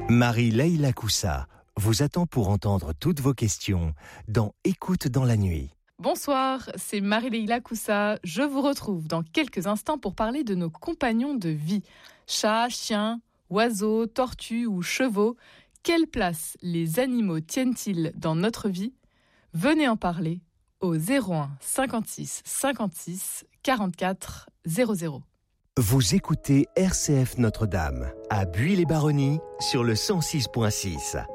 Marie-Leila Coussa vous attend pour entendre toutes vos questions dans Écoute dans la nuit. Bonsoir, c'est Marie-Leila Coussa. Je vous retrouve dans quelques instants pour parler de nos compagnons de vie. Chats, chiens, oiseaux, tortues ou chevaux. Quelle place les animaux tiennent-ils dans notre vie ? Venez en parler au 01 56 56 44 00. Vous écoutez RCF Notre-Dame à Buis-les-Baronnies sur le 106.6.